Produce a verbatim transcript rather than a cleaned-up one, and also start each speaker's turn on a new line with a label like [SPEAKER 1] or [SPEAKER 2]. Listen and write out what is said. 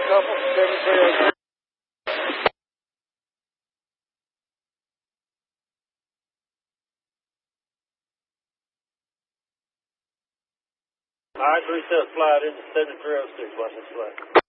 [SPEAKER 1] couple, seven three oh three. All right, three seven, fly it into seven three oh six, watch this flight.